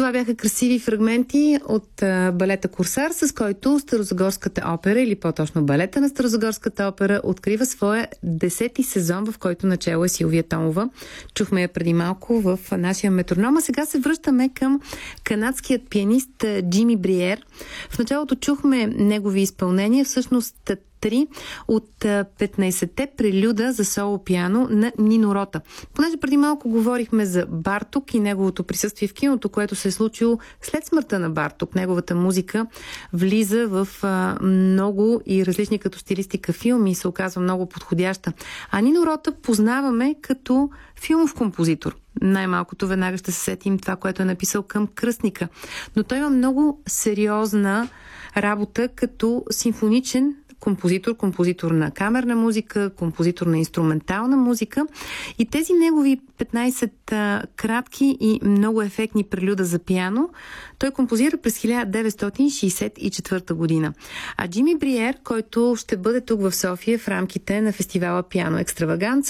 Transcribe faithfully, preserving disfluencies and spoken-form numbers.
Това бяха красиви фрагменти от а, балета Корсар, с който Старозагорската опера, или по-точно балета на Старозагорската опера, открива своя десети сезон, в който начало е Силвия Томова. Чухме я преди малко в нашия метроном. А сега се връщаме към канадският пианист Джими Бриер. В началото чухме негови изпълнения, всъщност три от петнайсетте прелюда за соло пиано на Нино Рота. Понеже преди малко говорихме за Барток и неговото присъствие в киното, което се е случило след смъртта на Барток. Неговата музика влиза в а, много и различни като стилистика филми и се оказва много подходяща. А Нино Рота познаваме като филмов композитор. Най-малкото веднага ще се сетим това, което е написал към Кръстника. Но той има много сериозна работа като симфоничен композитор, композитор на камерна музика, композитор на инструментална музика. И тези негови петнайсет а, кратки и много ефектни прелюда за пиано той композира през хиляда деветстотин шейсет и четвърта година. А Джими Бриер, който ще бъде тук в София в рамките на фестивала Пиано Екстраваганца,